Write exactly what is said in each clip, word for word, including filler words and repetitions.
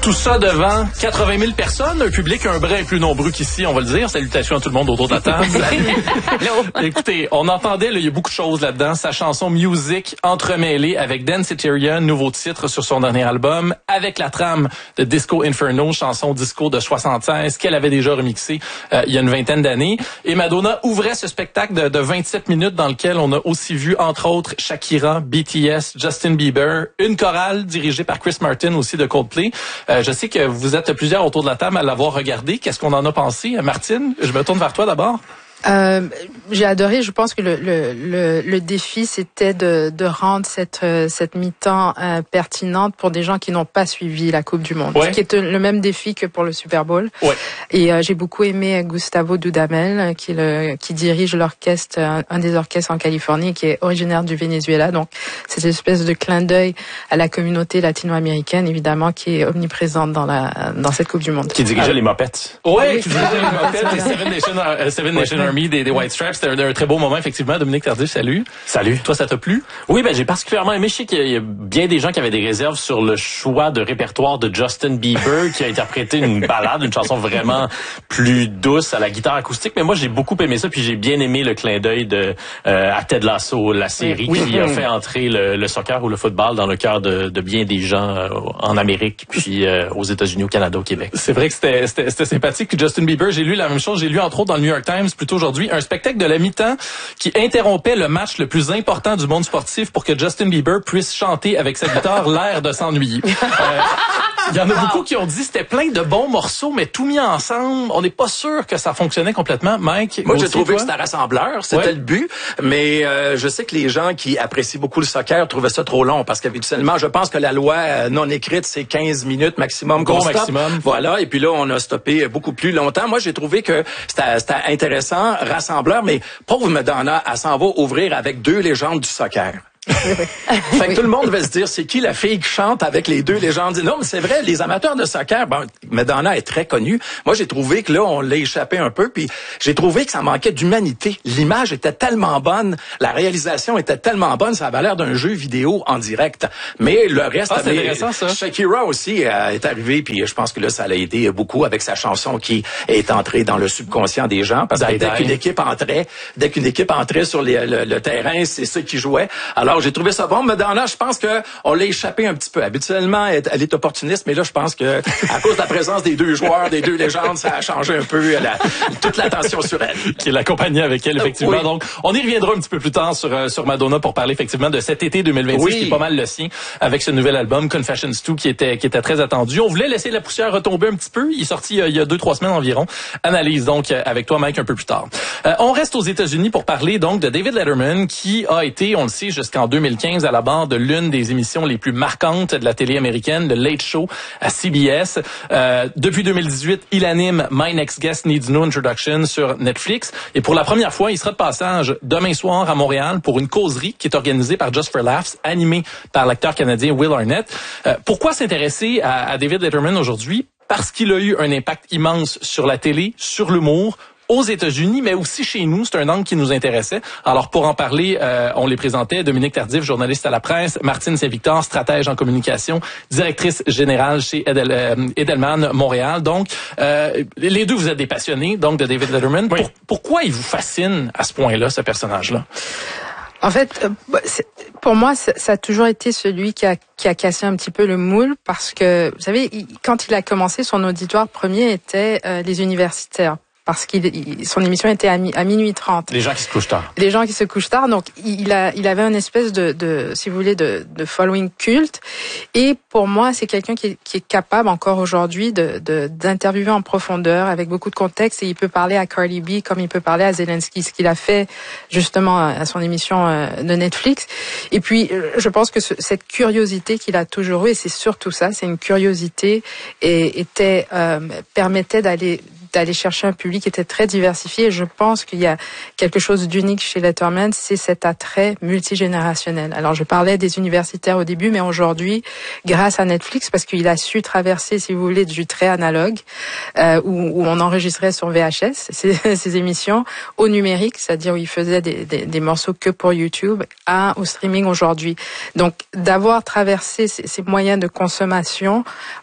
Tout ça devant quatre-vingt mille personnes, un public un brin plus nombreux qu'ici, on va le dire. Salutations à tout le monde autour de la table. Écoutez, on entendait, là, il y a beaucoup de choses là-dedans. Sa chanson Music entremêlée avec Danceteria, nouveau titre sur son dernier album, avec la trame de Disco Inferno, chanson disco de soixante-seize qu'elle avait déjà remixée euh, il y a une vingtaine d'années. Et Madonna ouvrait ce spectacle de, de vingt-sept minutes dans lequel on a aussi vu, entre autres, Shakira, B T S, Justin Bieber, une chorale dirigée par Chris Martin aussi de Coldplay. Euh, je sais que vous êtes plusieurs autour de la table à l'avoir regardé. Qu'est-ce qu'on en a pensé? Martine, je me tourne vers toi d'abord. Euh, j'ai adoré. Je pense que le le le, le défi c'était de de rendre cette cette mi-temps euh, pertinente pour des gens qui n'ont pas suivi la Coupe du Monde, ouais. Ce qui est le même défi que pour le Super Bowl. Ouais. Et euh, j'ai beaucoup aimé Gustavo Dudamel, qui le qui dirige l'orchestre, un, un des orchestres en Californie, qui est originaire du Venezuela. Donc cette espèce de clin d'œil à la communauté latino-américaine, évidemment, qui est omniprésente dans la dans cette Coupe du Monde. Qui dirigeait ah. les Muppets. Ouais, qui dirigeait les Muppets, les Seven Nation uh, Seven Nation Army. Des, des White Stripes, c'était un, un très beau moment, effectivement. Dominique Tardif, salut. Salut. Toi, ça t'a plu? Oui, ben j'ai particulièrement aimé. Je sais qu'il y a bien des gens qui avaient des réserves sur le choix de répertoire de Justin Bieber, qui a interprété une ballade, une chanson vraiment plus douce à la guitare acoustique. Mais moi, j'ai beaucoup aimé ça, puis j'ai bien aimé le clin d'œil de euh, à Ted Lasso, la série oui. qui mmh. a fait entrer le, le soccer ou le football dans le cœur de, de bien des gens euh, en Amérique, puis euh, aux États-Unis, au Canada, au Québec. C'est vrai que c'était, c'était, c'était sympathique. Puis Justin Bieber, j'ai lu la même chose. J'ai lu entre autres dans le New York Times plutôt aujourd'hui un spectacle de la mi-temps qui interrompait le match le plus important du monde sportif pour que Justin Bieber puisse chanter avec sa guitare l'air de s'ennuyer. Euh, Il y en a beaucoup qui ont dit que c'était plein de bons morceaux, mais tout mis ensemble, on n'est pas sûr que ça fonctionnait complètement. Mike, moi j'ai trouvé toi? que c'était rassembleur, c'était ouais. le but, mais euh, je sais que les gens qui apprécient beaucoup le soccer trouvaient ça trop long parce qu'habituellement, je pense que la loi non écrite c'est quinze minutes maximum qu'on stoppe. Maximum. Voilà, et puis là on a stoppé beaucoup plus longtemps. Moi j'ai trouvé que c'était, c'était intéressant, rassembleur, mais pauvre Madonna, elle s'en va ouvrir avec deux légendes du soccer. Fait que tout le monde va se dire, c'est qui la fille qui chante avec les deux légendes? Non, mais c'est vrai, les amateurs de soccer, bon, Madonna est très connue. Moi, j'ai trouvé que là, on l'a échappé un peu, puis j'ai trouvé que ça manquait d'humanité. L'image était tellement bonne, la réalisation était tellement bonne, ça avait l'air d'un jeu vidéo en direct. Mais le reste, ah, c'est intéressant, ça. Shakira aussi euh, est arrivée, puis je pense que là, ça l'a aidé beaucoup avec sa chanson qui est entrée dans le subconscient des gens, parce que dès qu'une équipe entrait, dès qu'une équipe entrait sur les, le, le terrain, c'est ceux qui jouaient. Alors, Alors, j'ai trouvé ça bon. Madonna, je pense que on l'a échappé un petit peu. Habituellement, elle, elle est opportuniste, mais là, je pense que à cause de la présence des deux joueurs, des deux légendes, ça a changé un peu la, toute l'attention sur elle. Qui l'accompagnait avec elle, effectivement. Oui. Donc, on y reviendra un petit peu plus tard sur, sur Madonna pour parler, effectivement, de cet été deux mille vingt-six, oui. qui est pas mal le sien, avec ce nouvel album, Confessions deux, qui était, qui était très attendu. On voulait laisser la poussière retomber un petit peu. Il est sorti il y a deux, trois semaines environ. Analyse, donc, avec toi, Mike, un peu plus tard. Euh, on reste aux États-Unis pour parler, donc, de David Letterman, qui a été, on le sait, jusqu'en deux mille quinze à la barre de l'une des émissions les plus marquantes de la télé américaine, le Late Show à C B S. Euh, depuis deux mille dix-huit, il anime My Next Guest Needs No Introduction sur Netflix. Et pour la première fois, il sera de passage demain soir à Montréal pour une causerie qui est organisée par Just for Laughs, animée par l'acteur canadien Will Arnett. Euh, pourquoi s'intéresser à, à David Letterman aujourd'hui? Parce qu'il a eu un impact immense sur la télé, sur l'humour, aux États-Unis, mais aussi chez nous. C'est un angle qui nous intéressait. Alors, pour en parler, euh, on les présentait. Dominique Tardif, journaliste à la presse. Martine Saint-Victor, stratège en communication, directrice générale chez Edel, euh, Edelman Montréal. Donc, euh, les deux, vous êtes des passionnés, donc, de David Letterman. Oui. Pour, pourquoi il vous fascine à ce point-là, ce personnage-là? En fait, pour moi, ça a toujours été celui qui a, qui a cassé un petit peu le moule parce que, vous savez, quand il a commencé, son auditoire premier était euh, les universitaires. Parce qu'il il, son émission était à, mi, à minuit trente. Les gens qui se couchent tard. Les gens qui se couchent tard. Donc, il a, il avait une espèce de, de, si vous voulez, de, de following culte. Et pour moi, c'est quelqu'un qui est, qui est capable encore aujourd'hui de, de, d'interviewer en profondeur avec beaucoup de contexte. Et il peut parler à Cardi B comme il peut parler à Zelensky, ce qu'il a fait justement à son émission de Netflix. Et puis, je pense que ce, cette curiosité qu'il a toujours eue, et c'est surtout ça, c'est une curiosité et était euh, permettait d'aller d'aller chercher un public qui était très diversifié. Et je pense qu'il y a quelque chose d'unique chez Letterman, c'est cet attrait multigénérationnel. Alors, je parlais des universitaires au début, mais aujourd'hui, grâce à Netflix, parce qu'il a su traverser, si vous voulez, du très analogue, euh, où, où on enregistrait sur V H S ces, ces émissions, au numérique, c'est-à-dire où il faisait des, des, des morceaux que pour YouTube, à, au streaming aujourd'hui. Donc, d'avoir traversé ces, ces moyens de consommation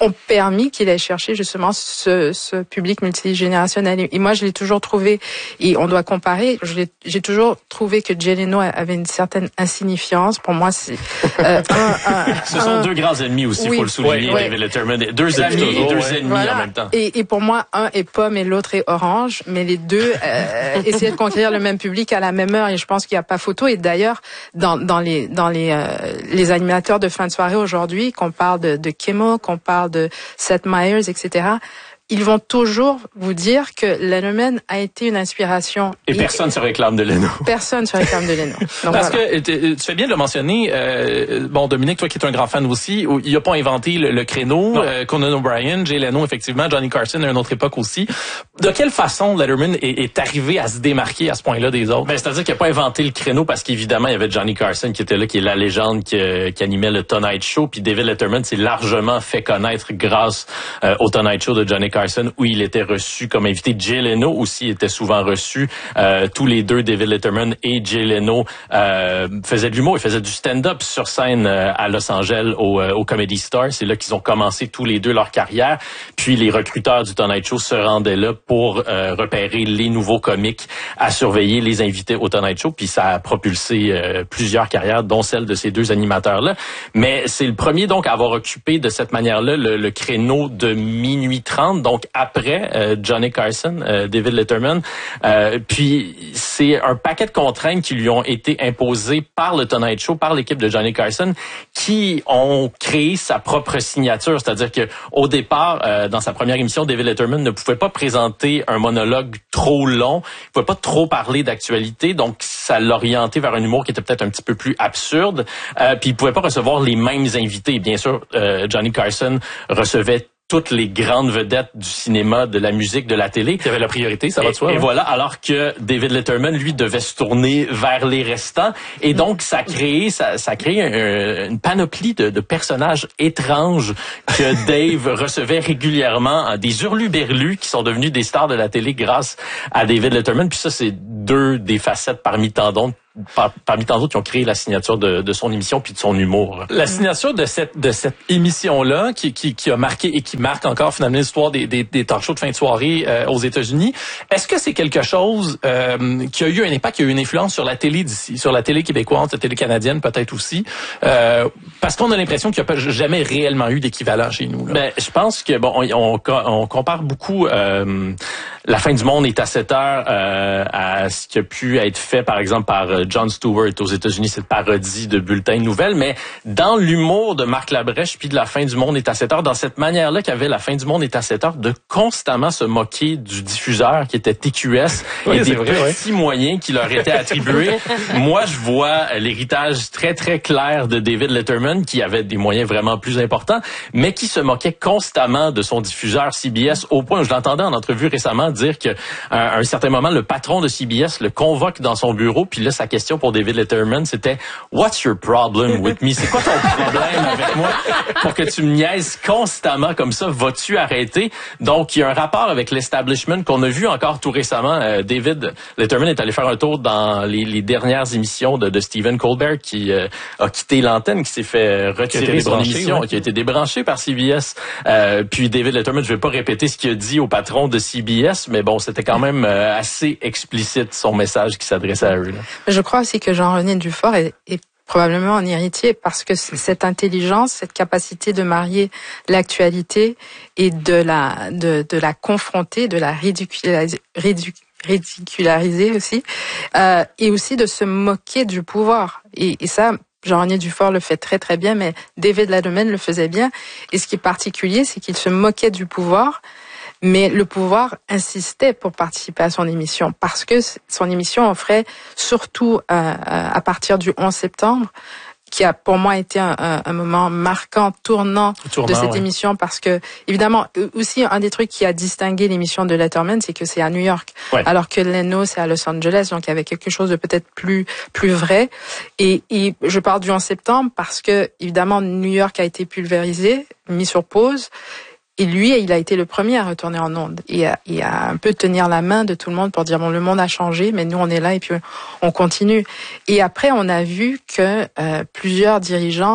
ont permis qu'il ait cherché justement ce, ce public multigénérationnel. Et moi, je l'ai toujours trouvé, et on doit comparer, je l'ai, j'ai toujours trouvé que Jay Leno avait une certaine insignifiance. Pour moi, c'est euh, un, un, Ce sont un, deux grands ennemis aussi, il oui, faut le souligner, oui, David Letterman. Deux amis et deux ouais. ennemis voilà. en même temps. Et, et pour moi, un est pomme et l'autre est orange, mais les deux euh, essayaient de conquérir le même public à la même heure, et je pense qu'il n'y a pas photo. Et d'ailleurs, dans, dans les, dans les, euh, les animateurs de fin de soirée aujourd'hui, qu'on parle de, de Kimmel, qu'on parle de Seth Meyers, et cetera, ils vont toujours vous dire que Letterman a été une inspiration. Et, et personne ne se réclame de Leno. Personne ne se réclame de Leno. Donc, Parce voilà. que tu fais bien de le mentionner. Euh, bon, Dominique, toi qui es un grand fan aussi, il n'a pas inventé le, le créneau. Euh, Conan O'Brien, Jay Leno, effectivement, Johnny Carson à une autre époque aussi. De quelle façon Letterman est, est arrivé à se démarquer à ce point-là des autres? Ben, c'est-à-dire qu'il n'a pas inventé le créneau parce qu'évidemment, il y avait Johnny Carson qui était là, qui est la légende qui, qui animait le Tonight Show. Puis David Letterman s'est largement fait connaître grâce euh, au Tonight Show de Johnny Carson, où il était reçu comme invité. Jay Leno aussi était souvent reçu. Euh, tous les deux, David Letterman et Jay Leno, euh, faisaient de l'humour. Ils faisaient du stand-up sur scène euh, à Los Angeles au, euh, au Comedy Store. C'est là qu'ils ont commencé tous les deux leur carrière. Puis les recruteurs du Tonight Show se rendaient là pour euh, repérer les nouveaux comiques à surveiller, les invités au Tonight Show. Puis ça a propulsé euh, plusieurs carrières, dont celle de ces deux animateurs-là. Mais c'est le premier donc à avoir occupé de cette manière-là le, le créneau de minuit trente, donc après euh, Johnny Carson, euh, David Letterman. Euh, puis c'est un paquet de contraintes qui lui ont été imposées par le Tonight Show, par l'équipe de Johnny Carson, qui ont créé sa propre signature. C'est-à-dire que au départ, euh, dans sa première émission, David Letterman ne pouvait pas présenter un monologue trop long, il pouvait pas trop parler d'actualité, donc ça l'orientait vers un humour qui était peut-être un petit peu plus absurde. Euh, puis il pouvait pas recevoir les mêmes invités. Bien sûr, euh, Johnny Carson recevait toutes les grandes vedettes du cinéma, de la musique, de la télé. Il y avait la priorité, ça va de soi. Et ouais. voilà, alors que David Letterman, lui, devait se tourner vers les restants. Et donc, ça a créé, ça, ça a créé un, une panoplie de, de personnages étranges que Dave recevait régulièrement, des hurluberlus qui sont devenus des stars de la télé grâce à David Letterman. Puis ça, c'est deux des facettes parmi tant d'autres. Par, parmi tant d'autres qui ont créé la signature de, de son émission puis de son humour. La signature de cette de cette émission-là qui, qui, qui a marqué et qui marque encore finalement l'histoire des, des, des talk shows de fin de soirée euh, aux États-Unis, est-ce que c'est quelque chose euh, qui a eu un impact, qui a eu une influence sur la télé d'ici, sur la télé québécoise, la télé canadienne peut-être aussi, euh, parce qu'on a l'impression qu'il n'y a pas jamais réellement eu d'équivalent chez nous. Là. Ben, je pense que bon, on, on, on compare beaucoup euh, La fin du monde est à sept heures euh, à ce qui a pu être fait par exemple par Jon Stewart aux États-Unis, cette parodie de bulletin de nouvelles, mais dans l'humour de Marc Labrèche puis de La fin du monde est à sept heures, dans cette manière-là qu'avait La fin du monde est à sept heures de constamment se moquer du diffuseur qui était T Q S oui, et des vrai, petits ouais. moyens qui leur étaient attribués. Moi, je vois l'héritage très très clair de David Letterman qui avait des moyens vraiment plus importants, mais qui se moquait constamment de son diffuseur C B S au point où je l'entendais en entrevue récemment dire que à un certain moment le patron de C B S le convoque dans son bureau, puis là sa question pour David Letterman c'était What's your problem with me? C'est quoi ton problème avec moi pour que tu me niaises constamment comme ça? Vas-tu arrêter? Donc il y a un rapport avec l'establishment qu'on a vu encore tout récemment. Euh, David Letterman est allé faire un tour dans les, les dernières émissions de, de Stephen Colbert qui euh, a quitté l'antenne, qui s'est fait retirer son émission, ouais. qui a été débranché par C B S. Euh, puis David Letterman, je vais pas répéter ce qu'il a dit au patron de C B S, mais bon, c'était quand même euh, assez explicite son message qui s'adressait à eux. Là. Je crois aussi que Jean-René Dufort est, est probablement un héritier parce que cette intelligence, cette capacité de marier l'actualité et de la de, de la confronter, de la ridiculariser, ridic, ridiculariser aussi, euh, et aussi de se moquer du pouvoir. Et, et ça, Jean-René Dufort le fait très très bien, mais David Letterman le faisait bien. Et ce qui est particulier, c'est qu'il se moquait du pouvoir, mais le pouvoir insistait pour participer à son émission parce que son émission offrait, surtout euh, à partir du onze septembre, qui a pour moi été un, un, un moment marquant, tournant, tournant de cette ouais. émission, parce que évidemment aussi un des trucs qui a distingué l'émission de Letterman, c'est que c'est à New York, ouais. alors que Leno c'est à Los Angeles, donc il y avait quelque chose de peut-être plus plus vrai. Et, et je parle du onze septembre parce que évidemment New York a été pulvérisé, mis sur pause. Et lui, il a été le premier à retourner en ondes et à, et à un peu tenir la main de tout le monde pour dire bon, le monde a changé, mais nous on est là et puis on continue. Et après, on a vu que euh, plusieurs dirigeants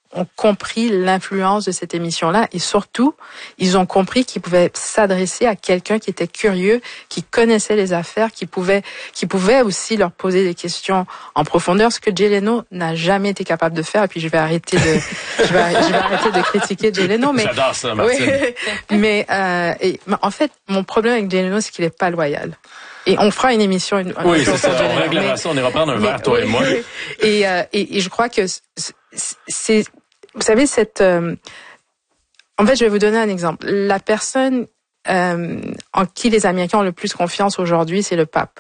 ont compris l'influence de cette émission-là et surtout, ils ont compris qu'ils pouvaient s'adresser à quelqu'un qui était curieux, qui connaissait les affaires, qui pouvait, qui pouvait aussi leur poser des questions en profondeur, ce que Jay Leno n'a jamais été capable de faire. Et puis je vais arrêter de, je vais, je vais arrêter de critiquer Jay Leno. Mais j'adore ça, Martine. Oui, mais euh, et, en fait, mon problème avec Jay Leno, c'est qu'il est pas loyal. Et on fera une émission. Une, oui, c'est ça. On réglera ça. On ira prendre un verre, toi oui, et moi. Et, euh, et, et je crois que c'est, vous savez, cette. Euh, en fait, je vais vous donner un exemple. La personne euh, en qui les Américains ont le plus confiance aujourd'hui, c'est le pape.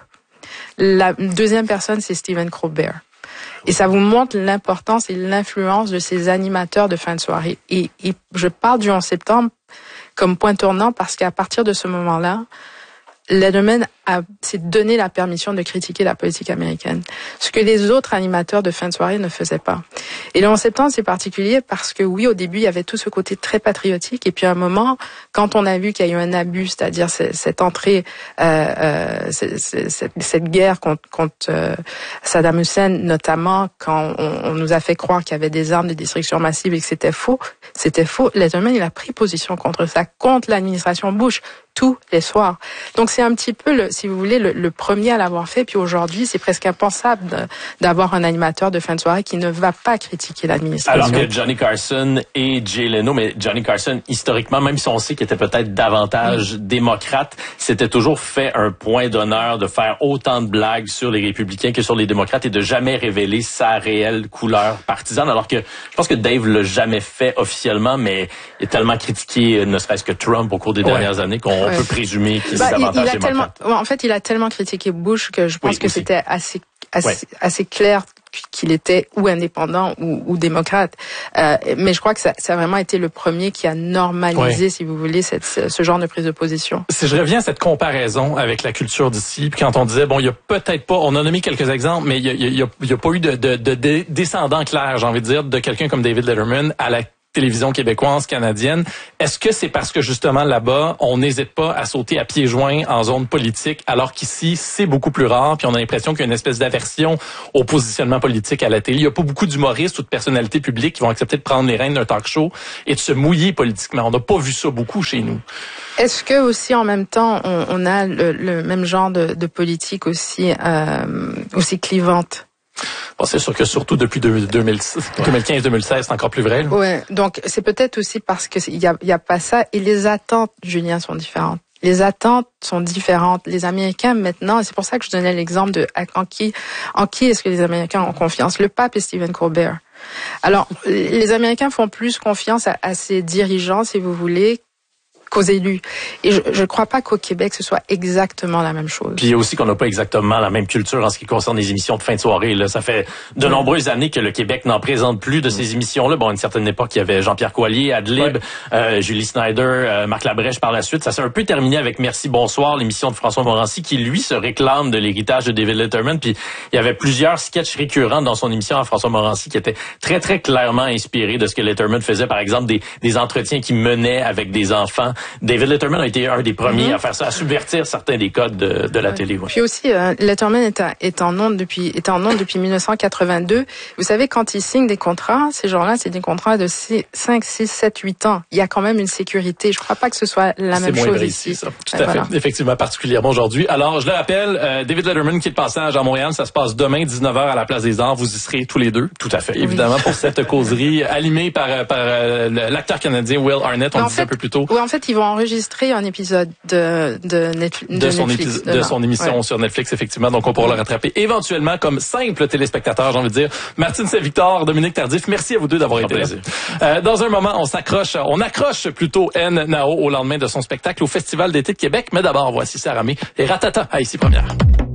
La deuxième personne, c'est Stephen Colbert. Et ça vous montre l'importance et l'influence de ces animateurs de fin de soirée. Et, et je parle du onze septembre comme point tournant parce qu'à partir de ce moment-là, Letterman a, s'est donné la permission de critiquer la politique américaine, ce que les autres animateurs de fin de soirée ne faisaient pas. Et le onze septembre, c'est particulier parce que oui, au début, il y avait tout ce côté très patriotique, et puis à un moment, quand on a vu qu'il y a eu un abus, c'est-à-dire cette entrée, euh, euh, cette, cette, cette guerre contre, contre euh, Saddam Hussein, notamment quand on, on nous a fait croire qu'il y avait des armes de destruction massive et que c'était faux, c'était faux. Letterman, il a pris position contre ça, contre l'administration Bush, tous les soirs. Donc c'est un petit peu, le, si vous voulez, le, le premier à l'avoir fait. Puis aujourd'hui, c'est presque impensable de, d'avoir un animateur de fin de soirée qui ne va pas critiquer l'administration. Alors que Johnny Carson et Jay Leno, mais Johnny Carson, historiquement, même si on sait qu'il était peut-être davantage mmh. démocrate, c'était toujours fait un point d'honneur de faire autant de blagues sur les républicains que sur les démocrates et de jamais révéler sa réelle couleur partisane. Alors que je pense que Dave l'a jamais fait officiellement, mais il a tellement critiqué, ne serait-ce que Trump au cours des ouais. dernières années, qu'on on peut présumer qu'il bah, est davantage il, il a démocrate. Tellement, en fait, il a tellement critiqué Bush que je pense oui, que aussi. c'était assez, assez, ouais. assez clair qu'il était ou indépendant ou, ou démocrate. Euh, mais je crois que ça, ça a vraiment été le premier qui a normalisé, oui. si vous voulez, cette, ce genre de prise de position. Si je reviens à cette comparaison avec la culture d'ici, puis quand on disait, bon, il y a peut-être pas, on a nommé quelques exemples, mais il y a, il y a, il y a pas eu de, de, de, de descendant clair, j'ai envie de dire, de quelqu'un comme David Letterman à la télévision québécoise, canadienne. Est-ce que c'est parce que justement là-bas, on n'hésite pas à sauter à pieds joints en zone politique, alors qu'ici, c'est beaucoup plus rare, puis on a l'impression qu'il y a une espèce d'aversion au positionnement politique à la télé. Il n'y a pas beaucoup d'humoristes ou de personnalités publiques qui vont accepter de prendre les rênes d'un talk show et de se mouiller politiquement. On n'a pas vu ça beaucoup chez nous. Est-ce que aussi en même temps, on, on a le, le même genre de, de politique aussi, euh, aussi clivante? Bon, c'est sûr que surtout depuis deux mille quinze deux mille seize, c'est encore plus vrai. Là. Ouais, donc c'est peut-être aussi parce que il y a, y a pas ça et les attentes, Julien, sont différentes. Les attentes sont différentes. Les Américains maintenant, et c'est pour ça que je donnais l'exemple de en qui, en qui est-ce que les Américains ont confiance. Le pape et Stephen Colbert. Alors, les Américains font plus confiance à, à ces dirigeants, si vous voulez, qu'aux élus. Et je ne crois pas qu'au Québec, ce soit exactement la même chose. Puis aussi qu'on n'a pas exactement la même culture en ce qui concerne les émissions de fin de soirée. Là. Ça fait de oui. nombreuses années que le Québec n'en présente plus de ces émissions-là. Bon, à une certaine époque, il y avait Jean-Pierre Coallier, Adlib, ouais. euh, Julie Snyder, euh, Marc Labrèche par la suite. Ça s'est un peu terminé avec Merci, bonsoir, l'émission de François Morancy, qui, lui, se réclame de l'héritage de David Letterman. Puis il y avait plusieurs sketchs récurrents dans son émission à François Morancy qui étaient très, très clairement inspirés de ce que Letterman faisait. Par exemple, des, des entretiens qu'il menait avec des enfants. David Letterman a été un des premiers mm-hmm. à faire ça, à subvertir certains des codes de, de la ouais. télé. Ouais. Puis aussi, euh, Letterman est, à, est en ondes depuis, est en ondes depuis dix-neuf cent quatre-vingt-deux. Vous savez, quand ils signent des contrats, ces gens-là, c'est des contrats de cinq, six, sept, huit ans. Il y a quand même une sécurité. Je crois pas que ce soit la c'est même moins chose vrai ici. Ça. Tout ouais, à voilà. fait. Effectivement, particulièrement aujourd'hui. Alors, je le rappelle, euh, David Letterman qui est de passage à Montréal, ça se passe demain, dix-neuf heures à la Place des Arts. Vous y serez tous les deux. Tout à fait. Oui. Évidemment, pour cette causerie animée par, par euh, l'acteur canadien Will Arnett. On le disait fait, un peu plus tôt. Oui, en fait, ils vont enregistrer un épisode de, de, Netflix, de, de, son, Netflix, épi- de son émission ouais. sur Netflix, effectivement. Donc, on pourra ouais. le rattraper éventuellement comme simple téléspectateur, j'ai envie de dire. Martine Saint-Victor, Dominique Tardif, merci à vous deux d'avoir été là. Euh, dans un moment, on s'accroche, on accroche plutôt N. Nao au lendemain de son spectacle au Festival d'été de Québec. Mais d'abord, voici Sarah May et Ratata à Ici Première.